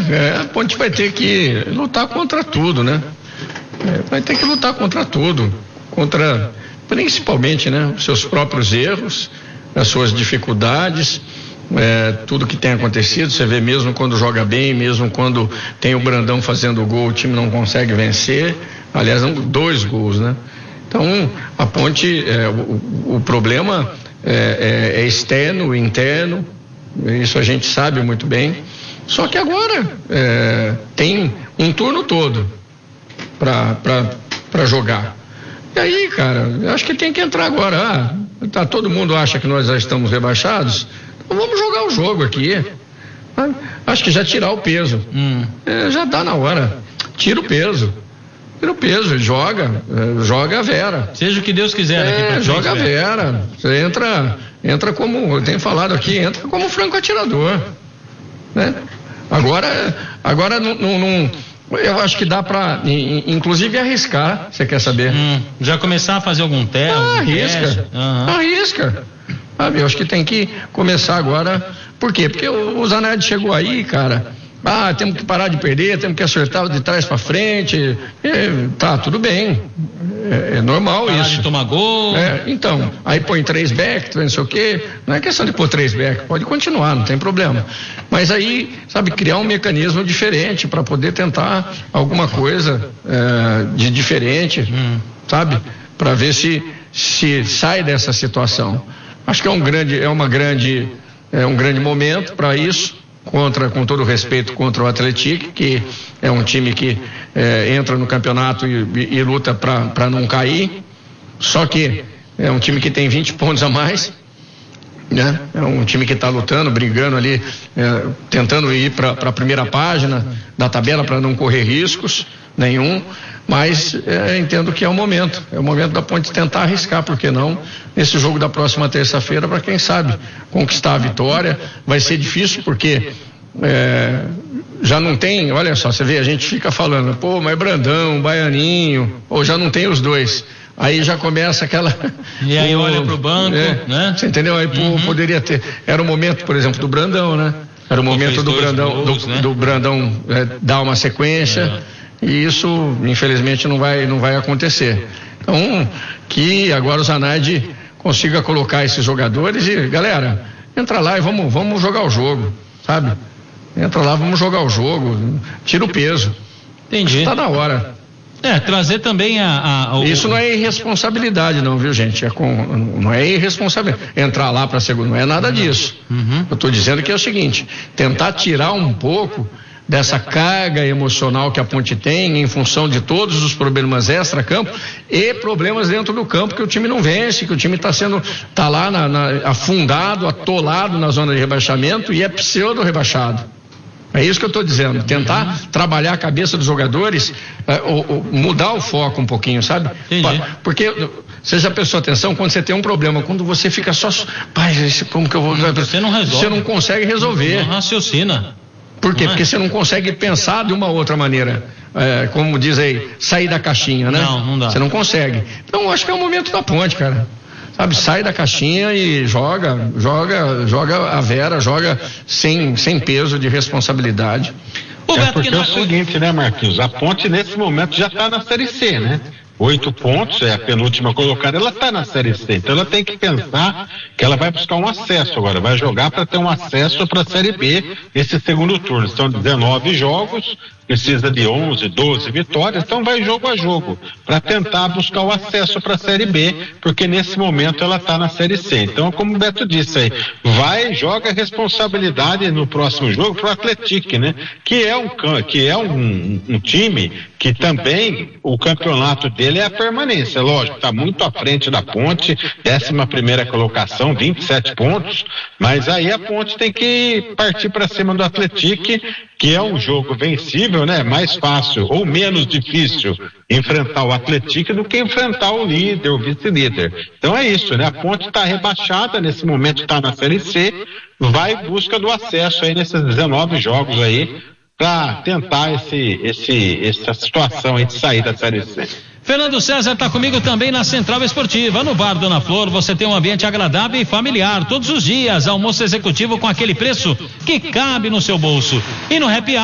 A Ponte vai ter que lutar contra tudo, né? Vai ter que lutar contra tudo, principalmente, né, os seus próprios erros, as suas dificuldades, tudo que tem acontecido. Você vê, mesmo quando joga bem, mesmo quando tem o Brandão fazendo o gol, o time não consegue vencer. Aliás, 2 gols, né? Então, a Ponte, o problema é externo, interno, isso a gente sabe muito bem. Só que agora tem um turno todo para jogar. E aí, cara, eu acho que tem que entrar agora. Todo mundo acha que nós já estamos rebaixados, então vamos jogar o jogo aqui. Acho que já tirar o peso. Já tá na hora. Tira o peso, joga a Vera. Seja o que Deus quiser. Joga a Vera. Você entra como, eu tenho falado aqui, entra como franco atirador, né? Agora não, eu acho que dá para, inclusive, arriscar. Você quer saber? Já começar a fazer algum teste? Arrisca. Eu acho que tem que começar agora. Por quê? Porque o Zanetti chegou aí, cara. Temos que parar de perder, temos que acertar de trás para frente. Tá, tudo bem. É normal parar isso. De tomar gol. Então, aí põe 3 back, não sei o quê. Não é questão de pôr 3 back, pode continuar, não tem problema. Mas aí, sabe, criar um mecanismo diferente para poder tentar alguma coisa de diferente, sabe? Para ver se sai dessa situação. Acho que é um grande momento para isso. Com todo o respeito contra o Atlético, que é um time que entra no campeonato e luta para não cair. Só que é um time que tem 20 pontos a mais, né? É um time que está lutando, brigando ali, tentando ir para a primeira página da tabela para não correr riscos nenhum. Mas entendo que é o momento da Ponte tentar arriscar, por que não, nesse jogo da próxima terça-feira, para quem sabe conquistar a vitória. Vai ser difícil porque já não tem, olha só, você vê, a gente fica falando, mas Brandão, Baianinho, já não tem os dois. Aí já começa aquela... E aí olha pro banco, né? Você entendeu? Aí poderia ter... Era o momento, por exemplo, do Brandão, né? Era o momento do Brandão, gols, né? do Brandão dar uma sequência... E isso, infelizmente, não vai acontecer. Então, que agora o Zanetti consiga colocar esses jogadores e, galera, entra lá e vamos jogar o jogo, sabe? Entra lá, vamos jogar o jogo, tira o peso. Entendi. Está na hora. Trazer também Isso não é irresponsabilidade, não, viu, gente? Não é irresponsabilidade. Entrar lá para segunda, não é nada disso. Eu estou dizendo que é o seguinte: tentar tirar um pouco dessa carga emocional que a Ponte tem em função de todos os problemas extra-campo e problemas dentro do campo, que o time não vence, que o time tá lá afundado, atolado na zona de rebaixamento e é pseudo-rebaixado. É isso que eu estou dizendo, tentar trabalhar a cabeça dos jogadores, mudar o foco um pouquinho, sabe? Entendi. Porque você já prestou atenção, quando você tem um problema, quando você fica só, como que eu vou... Você não resolve. Você não consegue resolver. Não raciocina. Por quê? Porque você não consegue pensar de uma outra maneira, como diz aí, sair da caixinha, né? Não dá. Você não consegue. Então, eu acho que é o momento da Ponte, cara. Sabe, sai da caixinha e joga a Vera, joga sem peso de responsabilidade. Porque é o seguinte, né, Marquinhos? A Ponte, nesse momento, já está na Série C, né? 8 pontos, é a penúltima colocada, ela está na Série C, então ela tem que pensar que ela vai buscar um acesso agora, vai jogar para ter um acesso para a Série B esse segundo turno. São 19 jogos, precisa de 11, 12 vitórias, então vai jogo a jogo para tentar buscar o acesso para a Série B, porque nesse momento ela está na Série C. Então, como o Beto disse aí, joga a responsabilidade no próximo jogo para o Atlético, né? Que é um time que também o campeonato dele é a permanência, lógico, está muito à frente da Ponte, 11ª colocação, 27 pontos, mas aí a Ponte tem que partir para cima do Atlético, que é um jogo vencível, né? Mais fácil ou menos difícil enfrentar o Atlético do que enfrentar o líder, o vice-líder. Então é isso, né? A Ponte está rebaixada, nesse momento está na Série C, vai em busca do acesso aí nesses 19 jogos aí, para tentar essa situação aí de sair da Série C. Fernando César está comigo também na Central Esportiva. No Bar Dona Flor você tem um ambiente agradável e familiar todos os dias. Almoço executivo com aquele preço que cabe no seu bolso. E no Happy Hour